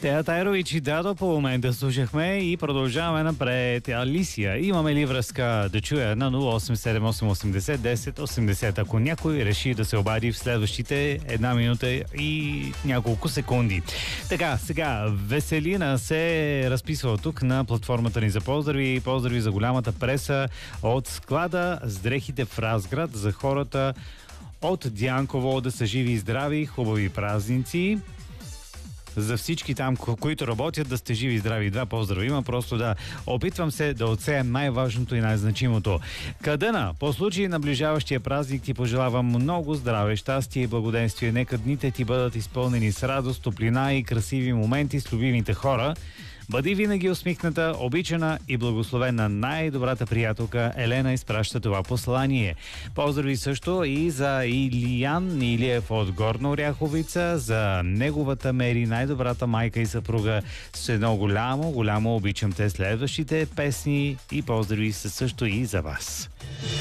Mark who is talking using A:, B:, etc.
A: Театайрович и Дадо по момента слушахме и продължаваме напред. Алисия, имаме ли връзка да чуя на 0878801080, ако някой реши да се обади в следващите 1 минута и няколко секунди. Така, сега, Веселина се разписва тук на платформата ни за поздрави. Поздрави за голямата преса от склада с дрехите в Разград за хората от Дянково, да са живи и здрави, хубави празници. За всички там, които работят, да сте живи и здрави. Два поздрави има, просто да опитвам се да отсеям най-важното и най-значимото. Кадъна, по случай на наближаващия празник ти пожелавам много здраве, щастие и благоденствие. Нека дните ти бъдат изпълнени с радост, топлина и красиви моменти с любимите хора. Бъди винаги усмихната, обичана и благословена. Най-добрата приятелка Елена изпраща това послание. Поздрави също и за Илиян Илиев от Горна Оряховица, за неговата Мери, най-добрата майка и съпруга. С едно голямо обичам те. Следващите песни и поздрави са също и за вас.